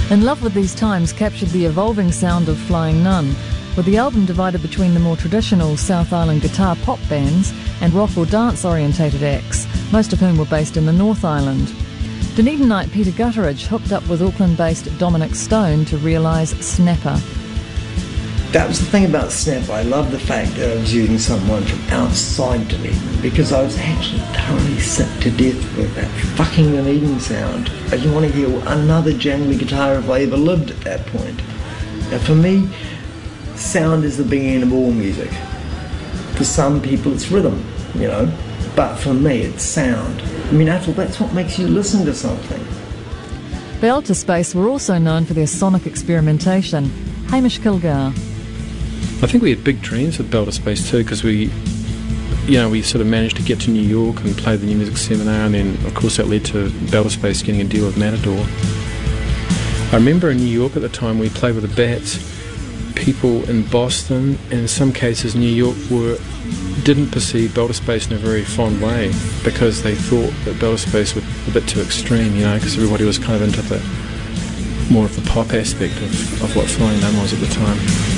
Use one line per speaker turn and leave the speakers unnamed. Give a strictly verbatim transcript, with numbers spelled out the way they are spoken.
In Love With These Times captured the evolving sound of Flying Nun, with the album divided between the more traditional South Island guitar pop bands and rock or dance orientated acts, most of whom were based in the North Island. Dunedinite Peter Gutteridge hooked up with Auckland-based Dominic Stone to realise Snapper.
That was the thing about Snapper. I loved the fact that I was using someone from outside Dunedin, because I was actually thoroughly sick to death with that fucking Dunedin sound. I didn't want to hear another jangly guitar if I ever lived at that point. Now for me, sound is the beginning of all music. For some people it's rhythm, you know, but for me it's sound. I mean, after all, that's what makes you listen to something.
Belter Space were also known for their sonic experimentation. Hamish Kilgar.
I think we had big dreams with Belter Space too, because we, you know, we sort of managed to get to New York and play the New Music Seminar, and then of course that led to Belter Space getting a deal with Matador. I remember in New York at the time we played with the Bats. People in Boston, and in some cases New York, were didn't perceive Belter Space in a very fond way, because they thought that Belter Space was a bit too extreme, you know, because everybody was kind of into the more of the pop aspect of, of what Flying Nun was at the time.